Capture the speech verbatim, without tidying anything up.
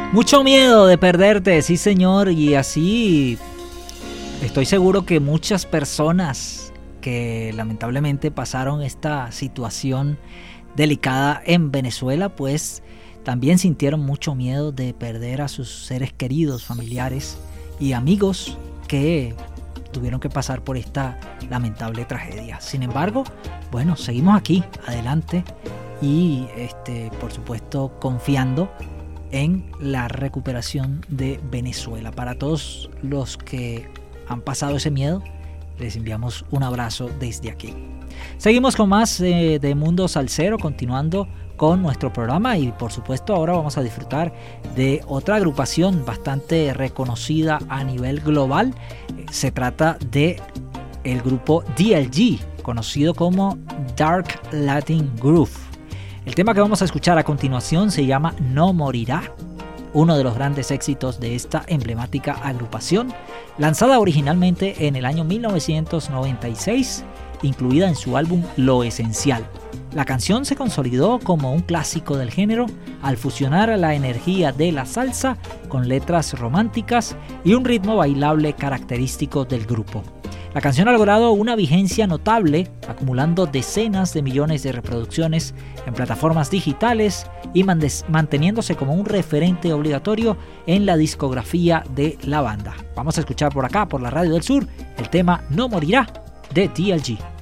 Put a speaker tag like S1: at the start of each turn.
S1: Mucho miedo de perderte, sí señor, y así estoy seguro que muchas personas que lamentablemente pasaron esta situación delicada en Venezuela, pues también sintieron mucho miedo de perder a sus seres queridos, familiares y amigos que tuvieron que pasar por esta lamentable tragedia. Sin embargo, bueno, seguimos aquí, adelante y este, por supuesto confiando en la recuperación de Venezuela. Para todos los que han pasado ese miedo, les enviamos un abrazo desde aquí. Seguimos con más eh, de Mundo Salsero, continuando con nuestro programa, y por supuesto ahora vamos a disfrutar de otra agrupación bastante reconocida a nivel global. Se trata de el grupo D L G, conocido como Dark Latin Groove. El tema que vamos a escuchar a continuación se llama No Morirá, uno de los grandes éxitos de esta emblemática agrupación, lanzada originalmente en el año mil novecientos noventa y seis, incluida en su álbum Lo Esencial. La canción se consolidó como un clásico del género al fusionar la energía de la salsa con letras románticas y un ritmo bailable característico del grupo. La canción ha logrado una vigencia notable, acumulando decenas de millones de reproducciones en plataformas digitales y manteniéndose como un referente obligatorio en la discografía de la banda. Vamos a escuchar por acá, por la Radio del Sur, el tema No Morirá de D L G.